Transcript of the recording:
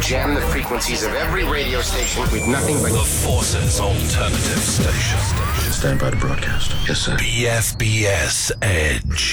jam the frequencies of every radio station with nothing but the Forces Alternative Station. Stand by to broadcast. Yes, sir. BFBS Edge.